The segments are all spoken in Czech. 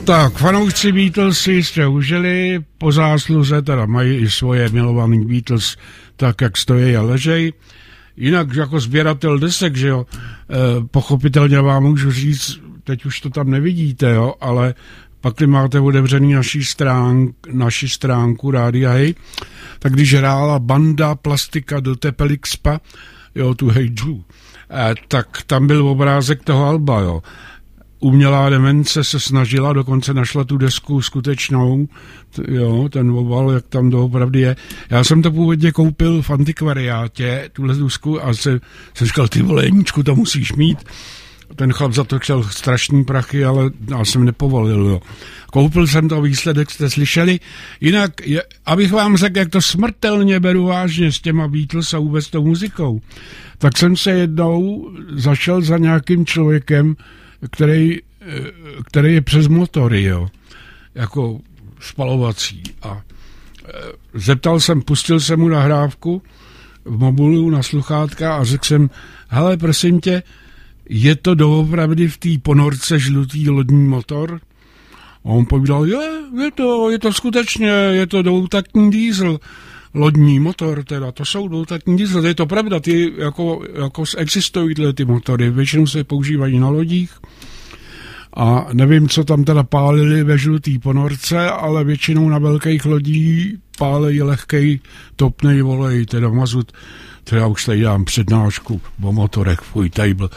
Tak, fanoušci Beatles si jistě užili, po zásluze teda mají i svoje milovaný Beatles tak, jak stojí a ležej. Jinak jako sběratel desek, že jo, pochopitelně vám můžu říct, teď už to tam nevidíte, jo, ale pak máte otevřený naši stránku Rádia Hej, tak když hrála banda Plastika do Tepelixpa, jo, tu Hey Jude, tak tam byl obrázek toho alba, jo. Umělá demence se snažila, dokonce našla tu desku skutečnou, jo, ten obal, jak tam doopravdy je. Já jsem to původně koupil v antikvariátě, tuhle desku, a jsem říkal, ty vole, Jeníčku, to musíš mít. Ten chlap za to chtěl strašný prachy, ale já jsem nepovolil, jo. Koupil jsem to, výsledek jste slyšeli. Jinak, abych vám řekl, jak to smrtelně beru vážně s těma Beatles a vůbec tou muzikou, tak jsem se jednou zašel za nějakým člověkem, který je přes motory, jo, jako spalovací. A pustil jsem mu nahrávku v mobilu na sluchátka a řekl jsem, hele, prosím tě, je to doopravdy v té ponorce žlutý lodní motor? A on povídal, je to skutečně, je to dvoutaktní diesel, lodní motor, teda, to jsou dvoutaktní diesel, je to pravda, ty jako existují ty motory, většinou se používají na lodích a nevím, co tam teda pálili ve žlutý ponorce, ale většinou na velkých lodí pálejí lehkej topnej volej, teda mazut, teda už tady dám přednášku o motorech, fuj, table.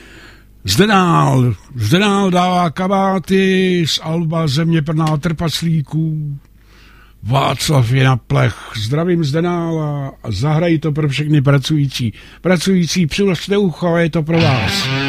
Zdenál dává kabáty z alba Země plná trpaslíků. Václav je na plech. Zdravím Zdenála a zahrají to pro všechny pracující. Pracující, přiložte ucho, je to pro vás.